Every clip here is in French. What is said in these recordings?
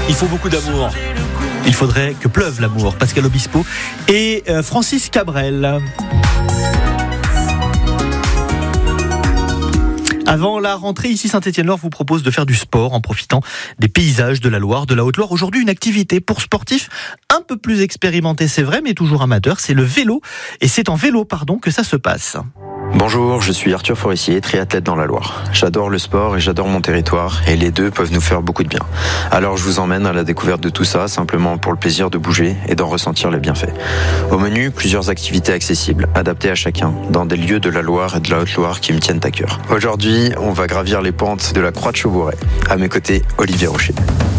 Il faut beaucoup d'amour. Il faudrait que pleuve l'amour. Pascal Obispo et Francis Cabrel. Avant la rentrée, ici Saint-Étienne-Loire vous propose de faire du sport en profitant des paysages de la Loire, de la Haute-Loire. Aujourd'hui, une activité pour sportifs un peu plus expérimentés, c'est vrai, mais toujours amateurs. C'est le vélo. Et c'est en vélo, que ça se passe. Bonjour, je suis Arthur Forissier, triathlète dans la Loire. J'adore le sport et j'adore mon territoire, et les deux peuvent nous faire beaucoup de bien. Alors je vous emmène à la découverte de tout ça, simplement pour le plaisir de bouger et d'en ressentir les bienfaits. Au menu, plusieurs activités accessibles, adaptées à chacun, dans des lieux de la Loire et de la Haute-Loire qui me tiennent à cœur. Aujourd'hui, on va gravir les pentes de la Croix de Chauboret. À mes côtés, Olivier Rocher.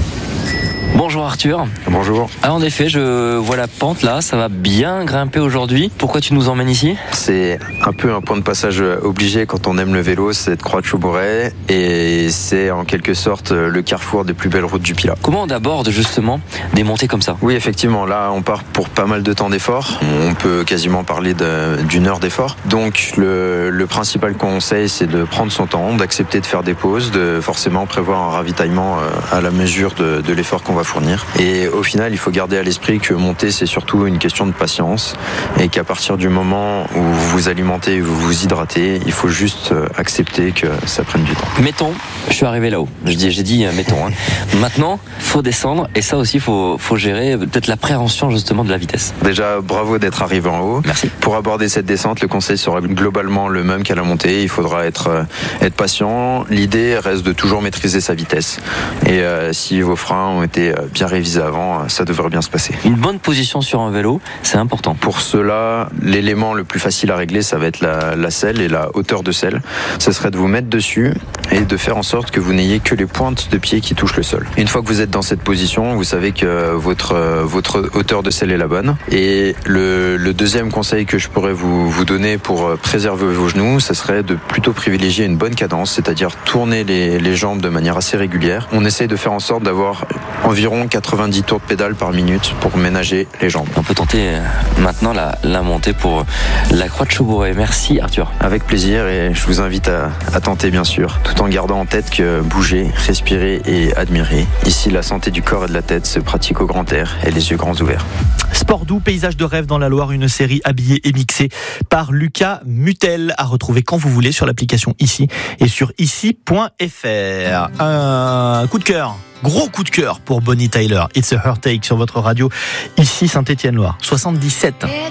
Bonjour Arthur. Bonjour. En effet, je vois la pente là, ça va bien grimper aujourd'hui. Pourquoi tu nous emmènes ici ? C'est un peu un point de passage obligé quand on aime le vélo, cette Croix de Chauboret, et c'est en quelque sorte le carrefour des plus belles routes du Pilat. Comment on aborde justement des montées comme ça ? Oui, effectivement, là on part pour pas mal de temps d'effort. On peut quasiment parler d'une heure d'effort. Donc le principal conseil, c'est de prendre son temps, d'accepter de faire des pauses, de forcément prévoir un ravitaillement à la mesure de l'effort qu'on va fournir. Et au final, il faut garder à l'esprit que monter, c'est surtout une question de patience, et qu'à partir du moment où vous vous alimentez et vous vous hydratez, il faut juste accepter que ça prenne du temps. Mettons, je suis arrivé là-haut. J'ai dit mettons. Maintenant, faut descendre, et ça aussi, faut gérer peut-être l'appréhension justement de la vitesse. Déjà, bravo d'être arrivé en haut. Merci. Pour aborder cette descente, le conseil sera globalement le même qu'à la montée. Il faudra être patient. L'idée reste de toujours maîtriser sa vitesse. Et si vos freins ont été bien révisés avant, ça devrait bien se passer. Une bonne position sur un vélo, c'est important. Pour cela, l'élément le plus facile à régler, ça va être la selle et la hauteur de selle. Ce serait de vous mettre dessus et de faire en sorte que vous n'ayez que les pointes de pied qui touchent le sol. Une fois que vous êtes dans cette position, vous savez que votre hauteur de selle est la bonne. Et le deuxième conseil que je pourrais vous donner pour préserver vos genoux, ce serait de plutôt privilégier une bonne cadence, c'est-à-dire tourner les jambes de manière assez régulière. On essaye de faire en sorte d'avoir environ 90 tours de pédale par minute pour ménager les jambes. On peut tenter maintenant la montée pour la Croix de Chauboret. Merci Arthur. Avec plaisir, et je vous invite à tenter bien sûr, tout en gardant en tête que bouger, respirer et admirer. Ici, la santé du corps et de la tête se pratique au grand air et les yeux grands ouverts. Sport doux, paysage de rêve dans la Loire, une série habillée et mixée par Lucas Mutel, à retrouver quand vous voulez sur l'application Ici et sur ici.fr. Un coup de cœur. Gros coup de cœur pour Bonnie Tyler. It's a Heartache sur votre radio. Ici Saint-Étienne-Loire. 77.